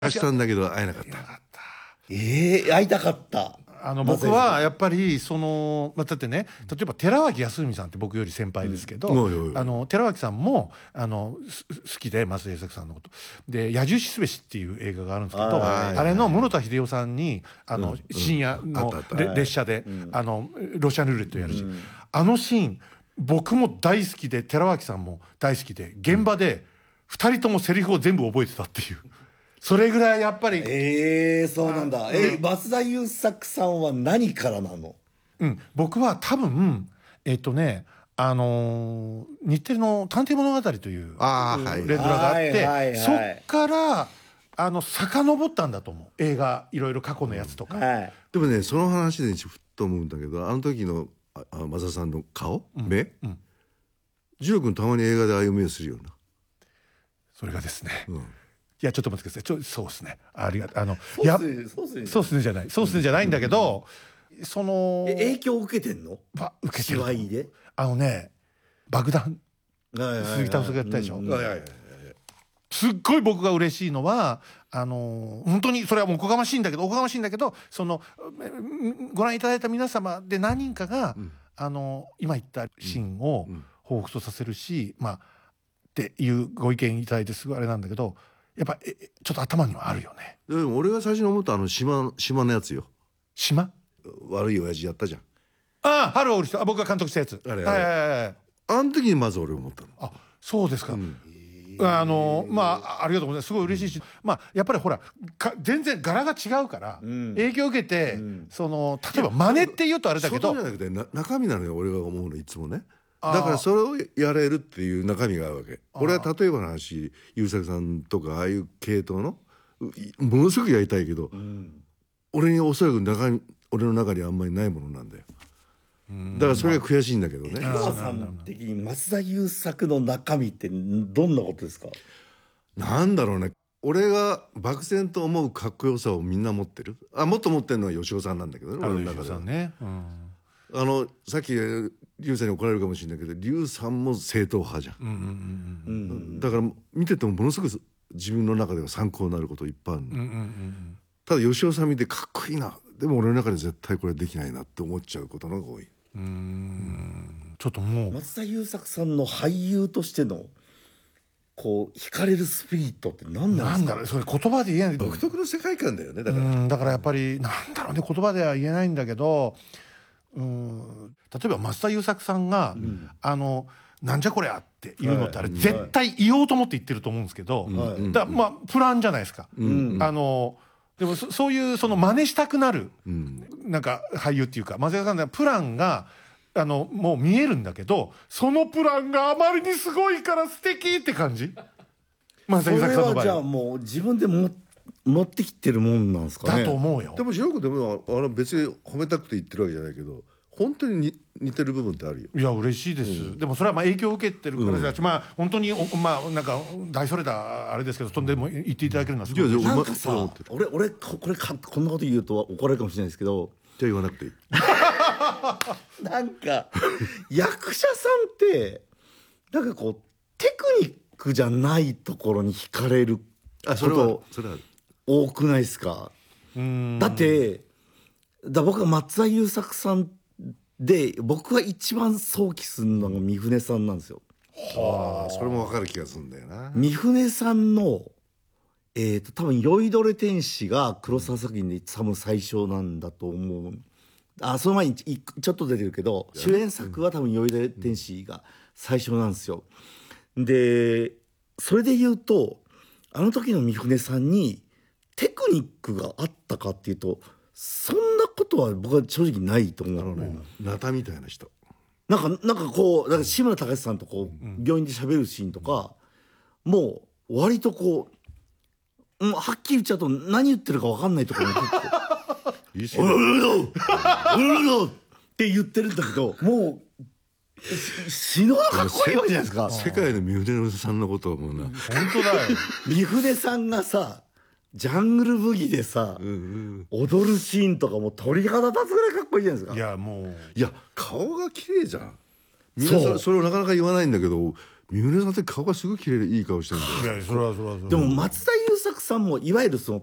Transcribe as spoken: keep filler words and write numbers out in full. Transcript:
したんだけど会えなかった。 ええ会いたかった。 あの僕はやっぱりその、まあ、だってね、例えば寺脇康文さんって僕より先輩ですけど、うん、あの寺脇さんもあの好きで松田優作さんのことで「野獣しすべし」っていう映画があるんですけど、あ, あれの室田秀夫さんにあの、うん、深夜の列車で、うん、あのロシアンルーレットやるし、うん、あのシーン僕も大好きで寺脇さんも大好きで、現場でふたりともセリフを全部覚えてたっていう。それぐらいやっぱり。 ええー、そうなんだ。え、松田優作さんは何からなの？ うん、僕は多分えっとねあのー、日テレの探偵物語という連ドラがあって、はい、そっからあの遡ったんだと思う。映画いろいろ過去のやつとか、うん、はい、 でもねその話でふっと思うんだけど、あの時のあ松田さんの顔、うん、目、うん、二郎君たまに映画でああいう目をするよな。 それがですね、 うん、 いやちょっと待ってください。ちょそうですね。ありがあのそうっすねそうっすねじゃないそうっすねじゃないんだけど、うん、その影響を受けてんの？ 受けてる。 芝居であのね爆弾鈴木太郎さんがやったでしょ。すっごい僕が嬉しいのはあの本当にそれはもうおこがましいんだけどおこがましいんだけどそのご覧いただいた皆様で何人かが、うん、あの今言ったシーンを彷彿とさせるし、うん、まあっていうご意見いただいてすごいあれなんだけど。やっぱちょっと頭にはあるよね。 でも俺が最初に思ったあの島島のやつよ。 島？悪い親父やったじゃん。 ああ、春を織る人、あ、僕が監督したやつ。 あれあれ、はいはいはい、あの時にまず俺思ったの。 あ、そうですか。うん、あのまあありがとうございます。すごい嬉しいし、まあやっぱりほらか全然柄が違うから、うん、影響を受けて、うん、その例えば真似って言うとあれだけど、 外じゃなくてな中身なのよ俺が思うのいつもね。だからそれをやれるっていう中身があるわけ。俺は例えばの話優作さんとかああいう系統のものすごくやりたいけど、うん、俺におそらく中に俺の中にあんまりないものなんだよ。だからそれが悔しいんだけどね。 岩さん的に松田優作の中身ってどんなことですか？ なんだろうね。俺が漠然と思うかっこよさをみんな持ってる。あ、もっと持ってるのは吉尾さんなんだけどね。俺の中ではね。あのさっき龍さんに怒られるかもしれないけど、龍さんも正統派じゃん。だから見ててもものすごく自分の中では参考になることいっぱいあるの。ただ吉尾さん見てかっこいいな、でも俺の中で絶対これできないなって思っちゃうことのが多い。 うーん、ちょっともう松田優作さんの俳優としてのこう惹かれるスピリットって何なんですか？ なんだろう、それ言葉で言えない。 独特の世界観だよね。だからうんだからやっぱりなんだろうね、言葉では言えないんだけど、うん例えば松田優作さんが、うん、あのなんじゃこりゃっていうのってあれ、はい、絶対言おうと思って言ってると思うんですけど、はい、だまあプランじゃないですか、うん、あのでも そ, そういうその真似したくなる、うん、なんか俳優っていうか松田さんのプランがあのもう見えるんだけど、そのプランがあまりにすごいから素敵って感じ。 松田優作さんの場合それはじゃあもう自分でも持ってきてるもんなんですかね。 だと思うよ。 でも白くでもあの別に褒めたくて言ってるわけじゃないけど、本当に似てる部分ってあるよ。 いや嬉しいです、うん、でもそれはまあ影響を受けてるからだし、うん、まあ本当にまあなんか大それたあれですけど、とんでも言っていただけるのはすごい。 なんかさ、俺俺これかこんなこと言うと怒られるかもしれないですけど、 じゃあ言わなくていいなんか役者さんってなんかこうテクニックじゃないところに惹かれること多くないですか？だってだ僕は松田優作さんで僕が一番想起するのが三船さんなんですよ。 はあ、それも分かる気がするんだよな。 三船さんのえーと多分酔いどれ天使が黒沢作品で多分最初なんだと思う。あ、その前にちょっと出てるけど主演作は多分酔いどれ天使が最初なんですよ。でそれで言うとあの時の三船さんにテクニックがあったかっていうとそんなことは僕は正直ないと思う。 ナタみたいな人なんかなんかこうだから志村隆さんとこう、うん、病院で喋るシーンとか、うん、もう割とこう、うん、はっきり言っちゃうと何言ってるか分かんないところに結構「おららららら」って言ってるんだけど、もう死ぬほどかっこいいわけじゃないですか。 世界の三船さんのことはもうな、 本当だよ。 三船さんがさジャングルブギでさ、うんうん、踊るシーンとかもう鳥肌立つぐらいかっこいいじゃないですか。 いやもういや顔が綺麗じゃん。みんな そ, それをなかなか言わないんだけど、三船さんって顔がすごい綺麗でいい顔してるんだよ。 いやそれはそれはそれは。 でも松田優作さんもいわゆるその